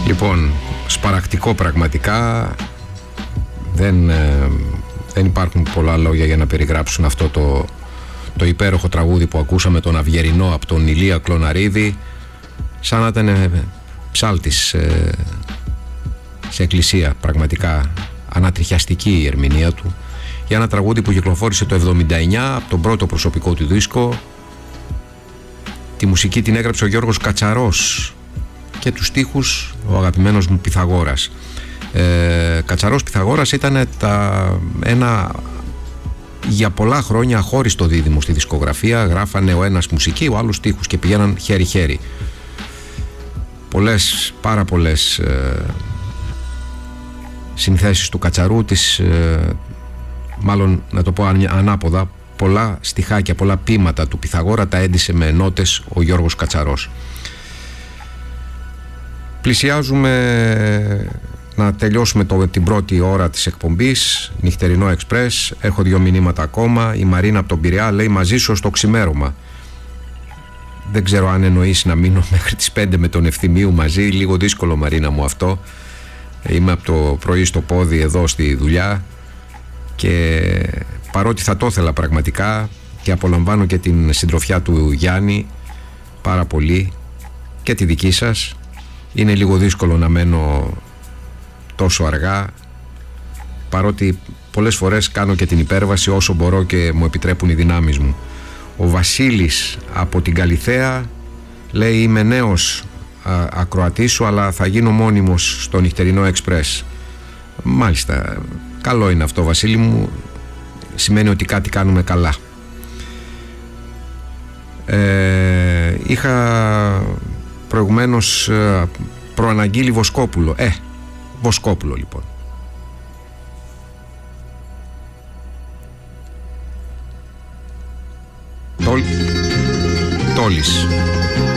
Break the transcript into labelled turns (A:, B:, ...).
A: Λοιπόν, σπαρακτικό πραγματικά. Δεν υπάρχουν πολλά λόγια για να περιγράψουν αυτό το υπέροχο τραγούδι που ακούσαμε, τον Αυγερινό, από τον Ηλία Κλωναρίδη. Σαν να ήταν ψάλτης σε εκκλησία, πραγματικά ανατριχιαστική η ερμηνεία του, για ένα τραγούδι που κυκλοφόρησε το 1979 από τον πρώτο προσωπικό του δίσκο. Τη μουσική την έγραψε ο Γιώργος Κατσαρός και τους στίχους ο αγαπημένος μου Πυθαγόρας. Κατσαρός Πυθαγόρας ήταν ένα για πολλά χρόνια αχώριστο δίδυμο στη δισκογραφία. Γράφανε ο ένας μουσική, ο άλλος στίχους και πηγαίναν χέρι-χέρι. Πάρα πολλές συνθέσεις του Κατσαρού, μάλλον να το πω ανάποδα, πολλά στιχάκια, πολλά ποίηματα του Πυθαγόρα τα έντισε με νότες ο Γιώργος Κατσαρός. Πλησιάζουμε να τελειώσουμε την πρώτη ώρα της εκπομπής, νυχτερινό εξπρές. Έχω 2 μηνύματα ακόμα. Η Μαρίνα από τον Πειραιά λέει: μαζί σου ως το ξημέρωμα. Δεν ξέρω αν εννοείς να μείνω μέχρι τις 5 με τον Ευθυμίου μαζί. Λίγο δύσκολο, Μαρίνα μου, αυτό. Είμαι από το πρωί στο πόδι εδώ στη δουλειά και παρότι θα το ήθελα πραγματικά και απολαμβάνω και την συντροφιά του Γιάννη πάρα πολύ και τη δική σας, είναι λίγο δύσκολο να μένω τόσο αργά, παρότι πολλές φορές κάνω και την υπέρβαση όσο μπορώ και μου επιτρέπουν οι δυνάμεις μου. Ο Βασίλης από την Καλιθέα λέει: είμαι νέος ακροατής σου, αλλά θα γίνω μόνιμος στο νυχτερινό εξπρές. Μάλιστα, καλό είναι αυτό, Βασίλη μου, σημαίνει ότι κάτι κάνουμε καλά. Είχα προηγουμένως προαναγγείλει Βοσκόπουλο. Βοσκόπουλο λοιπόν. Τόλης.